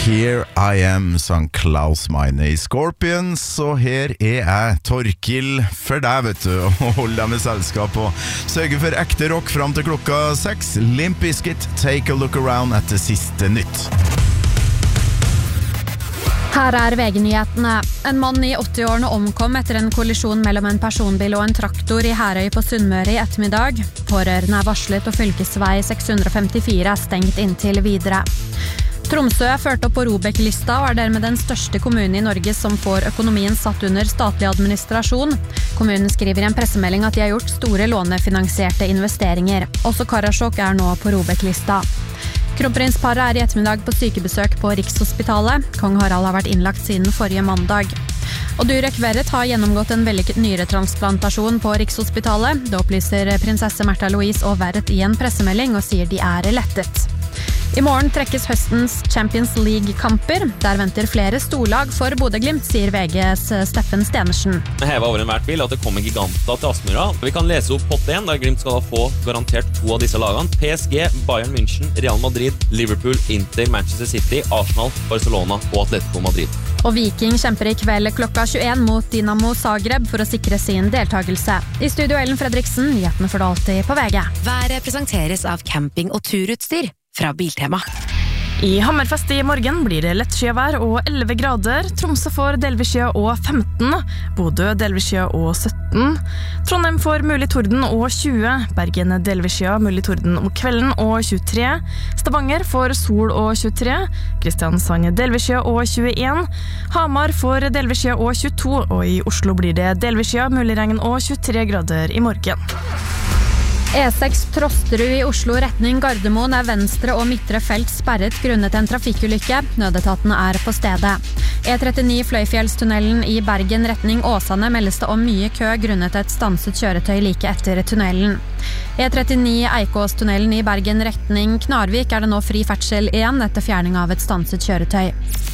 Here I am, sang Klaus Meine I Scorpions, og her jeg, Torkil, for deg, vet du, og hold deg med selskap og sørge for ekte rock fram til klokka 6. Limp Bizkit, Take a Look Around etter siste nytt. Her VG-nyhetene. En mann I 80-årene omkom etter en kollisjon mellom en personbil og en traktor I Herøy på Sunnmøre I ettermiddag. Pårørende varslet og fylkesvei 654 stengt inntil videre. Tromsø ført opp på ROBEK-lista og dermed den største kommunen I Norge som får økonomien satt under statlig administrasjon. Kommunen skriver I en pressemelding at de har gjort store lånefinansierte investeringer. Også Karasjok nå på ROBEK-lista. Kronprinsparet I ettermiddag på sykebesøk på Rikshospitalet. Kong Harald har vært innlagt siden forrige mandag. Og Durek Verret har gjennomgått en vellykket nyretransplantasjon på Rikshospitalet. Det opplyser prinsesse Märtha Louise og Verret I en pressemelding og sier de lettet. I morgen trekkes høstens Champions League-kamper. Der venter flere storlag for Bodø/Glimt, sier VGs Steffen Stenersen. Det hever over enhver tvil at det kommer giganta til Aspmyra. Vi kan lese opp pott 1, der Glimt skal få garantert 2 av disse lagene. PSG, Bayern München, Real Madrid, Liverpool, Inter, Manchester City, Arsenal, Barcelona og Atletico Madrid. Og Viking kjemper I kveld klokka 21 mot Dinamo Zagreb for å sikre sin deltagelse. I studio Ellen Fredriksen, nyhetene får du alltid på VG. Været presenteres av camping- og turutstyr fra Biltema. I Hammerfest I morgen blir det lettskyvær og 11 grader. Tromsø får delvis skya og 15. Bodø delvis skya og 17. Trondheim får mulig torden og 20. Bergen delvis skya, mulig torden om kvelden og 23. Stavanger får sol og 23. Kristiansand delvis skya og 21. Hamar får delvis skya og 22. Og I Oslo blir det delvis skya, mulig regn og 23 grader I morgen. E6 Trosterud I Oslo retning Gardermoen venstre og midtre felt sperret grunnet en trafikkulykke. Nødetatene på stedet. E39 Fløyfjellstunnelen I Bergen retning Åsane meldes det om mye kø grunnet et stanset kjøretøy like etter tunnelen. E39 Eikåstunnelen I Bergen retning Knarvik det nå fri ferdsel igjen etter fjerning av et stanset kjøretøy.